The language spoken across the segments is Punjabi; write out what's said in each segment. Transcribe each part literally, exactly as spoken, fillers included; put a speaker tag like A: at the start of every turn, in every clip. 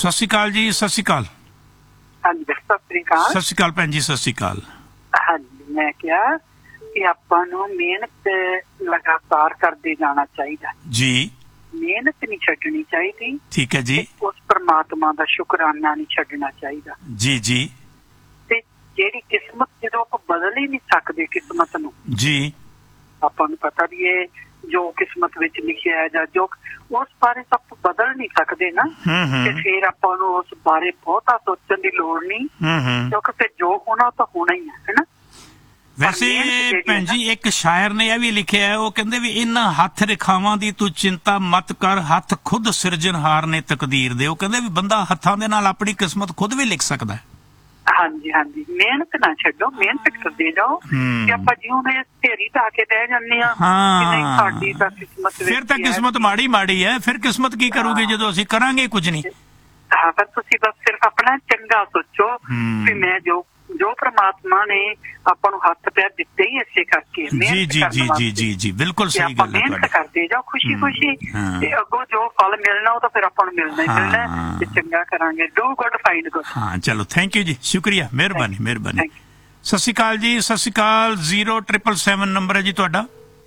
A: ਸਤਿ ਸ਼੍ਰੀ ਅਕਾਲ ਜੀ। ਸਤਿ ਸ਼੍ਰੀ ਅਕਾਲ।
B: ਹਾਂਜੀ ਸਤਿ ਸ੍ਰੀ ਅਕਾਲ।
A: ਸਤਿ ਸ਼੍ਰੀ ਅਕਾਲ ਭੈਣ ਜੀ। ਸਤਿ ਸ਼੍ਰੀ ਅਕਾਲ।
B: ਹਾਂਜੀ ਮੈਂ ਕਿਹਾ ਕਿ ਆਪਾਂ ਨੂੰ ਮਿਹਨਤ ਲਗਾਤਾਰ ਕਰਦੇ ਜਾਣਾ ਚਾਹੀਦਾ
A: ਜੀ।
B: ਮਿਹਨਤ ਨਹੀਂ ਛੱਡਣੀ ਚਾਹੀਦੀ।
A: ਠੀਕ ਹੈ ਜੀ।
B: ਉਸ ਪਰਮਾਤਮਾ ਦਾ ਸ਼ੁਕਰਾਨਾ ਨਹੀਂ ਛੱਡਣਾ ਚਾਹੀਦਾ।
A: ਜੀ ਜੀ।
B: ਤੇ ਜਿਹੜੀ ਕਿਸਮਤ ਜਦੋਂ ਆਪਾਂ ਬਦਲ ਹੀ ਨਹੀਂ ਸਕਦੇ ਕਿਸਮਤ ਨੂੰ,
A: ਜੀ
B: ਆਪਾਂ ਨੂੰ ਪਤਾ ਵੀ ਇਹ ਜੋ ਕਿਸਮਤ ਵਿੱਚ ਲਿਖਿਆ ਹੈ ਜਾਂ ਜੋ ਉਸ ਬਾਰੇ ਆਪਾਂ ਬਦਲ ਨਹੀਂ ਸਕਦੇ ਨਾ, ਤੇ ਫਿਰ ਆਪਾਂ ਨੂੰ ਉਸ ਬਾਰੇ ਬਹੁਤਾ ਸੋਚਣ ਦੀ ਲੋੜ ਨਹੀਂ, ਕਿਉਂਕਿ ਫਿਰ ਜੋ ਹੋਣਾ ਤਾਂ ਹੋਣਾ ਹੀ ਹੈ, ਹੈਨਾ।
A: ਵੈਸੇ ਭੈਣ ਜੀ ਇੱਕ ਸ਼ਾਇਰ ਨੇ ਇਹ ਵੀ ਲਿਖਿਆ ਹੈ, ਉਹ ਕਹਿੰਦੇ ਵੀ ਇਹਨਾਂ ਹੱਥ ਰੇਖਾਵਾਂ ਦੀ ਤੂੰ ਚਿੰਤਾ ਮਤ ਕਰ, ਹੱਥ ਖੁਦ ਸਿਰਜਣਹਾਰ ਨੇ ਤਕਦੀਰ ਦੇ। ਉਹ ਕਹਿੰਦੇ ਵੀ ਬੰਦਾ ਹੱਥਾਂ ਦੇ ਨਾਲ ਆਪਣੀ ਕਿਸਮਤ ਖੁਦ ਵੀ ਲਿਖ ਸਕਦਾ ਹੈ।
B: ਹਾਂਜੀ ਹਾਂਜੀ, ਮਿਹਨਤ ਨਾ ਛੱਡੋ, ਮਿਹਨਤ ਕਰਦੇ ਜਾਓ। ਤੇ ਆਪਾਂ ਜਿਉਂ ਨੇ ਢੇਰੀ ਢਾ ਕੇ ਬਹਿ ਜਾਂਦੇ ਆ, ਸਾਡੀ ਤਾਂ ਕਿਸਮਤ
A: ਫਿਰ ਤਾਂ ਕਿਸਮਤ ਮਾੜੀ ਮਾੜੀ ਹੈ। ਫਿਰ ਕਿਸਮਤ ਕੀ ਕਰੂਗੀ ਜਦੋਂ ਅਸੀਂ ਕਰਾਂਗੇ ਕੁਝ ਨਹੀਂ।
B: ਹਾਂ, ਪਰ ਤੁਸੀਂ ਬਸ ਸਿਰਫ ਆਪਣਾ ਚੰਗਾ ਸੋਚੋ ਕਿ ਮੈਂ ਜੋ ਜੋ ਪ੍ਰਮਾਤਮਾ ਨੇ ਆਪਾਂ ਨੂੰ ਹੱਥ ਪੈਰ ਦਿੱਤੇ ਹੀ ਇਸੇ ਕਰਕੇ।
A: ਜੀ ਜੀ ਜੀ ਜੀ ਜੀ ਜੀ ਬਿਲਕੁਲ ਸਹੀ ਗੱਲ ਹੈ।
B: ਮਿਹਨਤ ਕਰਦੇ ਜਾਓ ਖੁਸ਼ੀ ਖੁਸ਼ੀ, ਤੇ ਅੱਗੋਂ ਜੋ ਫਲ ਮਿਲਣਾ ਉਹ ਤਾਂ ਫਿਰ ਆਪਾਂ ਨੂੰ ਮਿਲਣਾ ਹੀ ਮਿਲਣਾ, ਤੇ ਚੰਗਾ ਕਰਾਂਗੇ। Do good find good. ਹਾਂ
A: ਚਲੋ, ਥੈਂਕ ਯੂ ਜੀ, ਸ਼ੁਕਰੀਆ, ਮਿਹਰਬਾਨੀ ਮਿਹਰਬਾਨੀ। ਸਤਿ ਸ਼੍ਰੀ ਅਕਾਲ ਜੀ। ਸਤਿ ਸ਼੍ਰੀ ਅਕਾਲ। ਜ਼ੀਰੋ ਟ੍ਰਿਪਲ ਸੈਵਨ ਨੰਬਰ ਹੈ ਜੀ ਤੁਹਾਡਾ।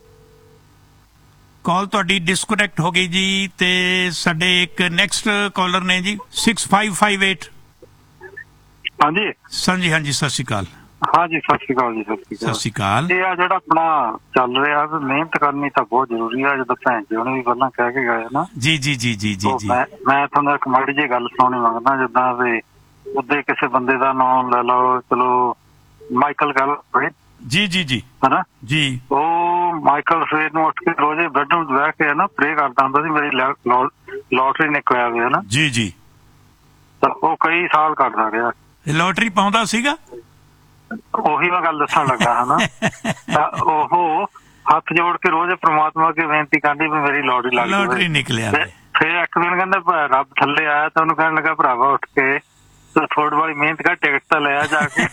A: ਕਾਲ ਤੁਹਾਡੀ ਡਿਸਕਨੈਕਟ ਹੋ ਗਈ ਜੀ। ਤੇ ਸਾਡੇ ਇੱਕ ਨੈਕਸਟ ਕਾਲਰ ਨੇ G six five five eight.
C: ਹਾਂਜੀ
A: ਹਾਂਜੀ ਹਾਂਜੀ, ਸਤਿ ਸ਼੍ਰੀ ਅਕਾਲ।
C: ਹਾਂਜੀ ਸਤਿ ਸ਼੍ਰੀ ਅਕਾਲ ਜੀ। ਸਤਿ ਸ਼੍ਰੀ ਅਕਾਲ।
A: ਸਤਿ ਸ਼੍ਰੀ ਅਕਾਲ।
C: ਇਹ ਆ ਜਿਹੜਾ ਆਪਣਾ ਚੱਲ ਰਿਹਾ ਮਿਹਨਤ ਕਰਨੀ ਤਾਂ ਬਹੁਤ ਜ਼ਰੂਰੀ ਆ, ਜਦੋਂ ਭੈਣ ਜੀ ਉਹਨੇ ਵੀ ਪਹਿਲਾਂ ਕਹਿ ਕੇ ਗਏ ਨਾ।
A: ਜੀ ਜੀ ਜੀ ਜੀ ਜੀ ਜੀ।
C: ਮੈਂ ਤੁਹਾਨੂੰ ਇੱਕ ਮਾੜੀ ਜਿਹੀ ਗੱਲ ਸੁਣਾਉਣੀ ਮੰਗਦਾ। ਜਿੱਦਾਂ ਵੀ ਉਦੇ ਕਿਸੇ ਬੰਦੇ ਦਾ ਨਾਮ ਲੈ ਲਓ, ਚਲੋ ਮਾਈਕਲ ਗੱਲ
A: ਜੀ ਜੀ ਜੀ
C: ਹਨਾ
A: ਜੀ।
C: ਉਹ ਮਾਈਕਲ ਸਵੇਰ ਨੂੰ ਉੱਠ ਕੇ ਰੋਜ਼ੇ ਬੈੱਡ ਨੂੰ ਬਹਿ ਕੇ ਨਾ ਪ੍ਰੇ ਕਰਦਾ ਹੁੰਦਾ ਸੀ, ਮੇਰੀ ਲੋਟਰੀ ਨਿਕਲਿਆ ਹੋਵੇ ਹਨਾ।
A: ਜੀ ਜੀ।
C: ਤਾਂ ਉਹ ਕਈ ਸਾਲ ਕੱਟਦਾ ਰਿਹਾ।
A: ਲੋਟਰੀ ਪਾਉਂਦਾ ਸੀਗਾ।
C: ਉਹੀ ਮੈਂ ਗੱਲ ਦੱਸਣ ਲੱਗਾ ਹਨਾ। ਤਾਂ ਉਹ ਹੱਥ ਜੋੜ ਕੇ ਰੋਜ਼ ਪ੍ਰਮਾਤਮਾ ਅੱਗੇ ਬੇਨਤੀ ਕਰਦੀ ਵੀ ਮੇਰੀ ਲੋਟਰੀ ਲੱਗ ਜਾਵੇ।
A: ਲੋਟਰੀ ਨਿਕਲਿਆ।
C: ਫਿਰ ਇੱਕ ਦਿਨ ਕਹਿੰਦਾ ਰੱਬ ਥੱਲੇ ਆਇਆ ਤਾਂ ਉਹਨੂੰ ਕਹਿਣ ਲੱਗਾ, ਭਰਾਵਾ ਉੱਠ ਕੇ ਥੋੜੀ ਵਾਲੀ ਮਿਹਨਤ ਕਰ, ਟਿਕਟ ਤਾਂ ਲਿਆ ਜਾ ਕੇ।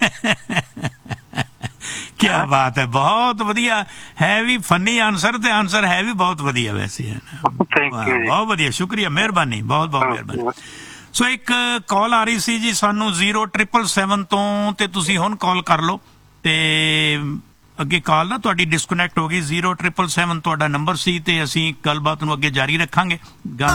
A: ਕੀ ਬਾਤ ਹੈ, ਬਹੁਤ ਵਧੀਆ ਹੈ। ਵੀ ਫਨੀ ਆਨਸਰ ਤੇ ਆਨਸਰ ਹੈ ਵੀ ਬਹੁਤ ਵਧੀਆ ਵੈਸੇ। ਬਹੁਤ ਵਧੀਆ, ਸ਼ੁਕਰੀਆ, ਮਿਹਰਬਾਨੀ, ਬਹੁਤ ਬਹੁਤ ਮਿਹਰਬਾਨੀ। ਸੋ ਇੱਕ ਕਾਲ ਆ ਰਹੀ ਸੀ ਜੀ ਸਾਨੂੰ ਜ਼ੀਰੋ ਟ੍ਰਿਪਲ ਸੈਵਨ ਤੋਂ, ਤੇ ਤੁਸੀਂ ਹੁਣ ਕਾਲ ਕਰ ਲਓ। ਤੇ ਅੱਗੇ ਕਾਲ ਨਾ ਤੁਹਾਡੀ ਡਿਸਕਨੈਕਟ ਹੋ ਗਈ। ਜ਼ੀਰੋ ਟ੍ਰਿਪਲ ਸੈਵਨ ਤੁਹਾਡਾ ਨੰਬਰ ਸੀ, ਤੇ ਅਸੀਂ ਗੱਲਬਾਤ ਨੂੰ ਅੱਗੇ ਜਾਰੀ ਰੱਖਾਂਗੇ।